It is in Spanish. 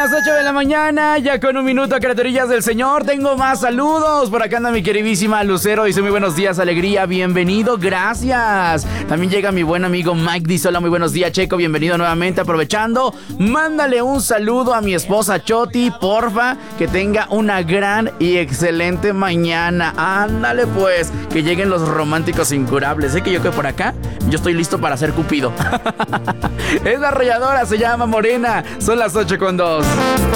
las 8 de la mañana, ya con un minuto, criaturillas del Señor. Tengo más saludos. Por acá anda mi queridísima Lucero. Dice muy buenos días, alegría, bienvenido, gracias. También llega mi buen amigo Mike. Dice hola, muy buenos días, Checo, bienvenido nuevamente. Aprovechando, mándale un saludo a mi esposa Choti, porfa, que tenga una gran y excelente mañana. Ándale pues, que lleguen los románticos incurables. Sé que yo que por acá, yo estoy listo para ser Cupido. Es la arrolladora, se llama Morena. Son las 8:02.